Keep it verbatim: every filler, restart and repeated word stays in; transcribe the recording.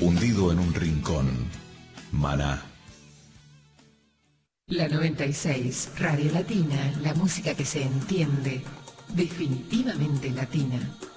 hundido en un rincón. Maná. La noventa y seis, Radio Latina, la música que se entiende, definitivamente latina.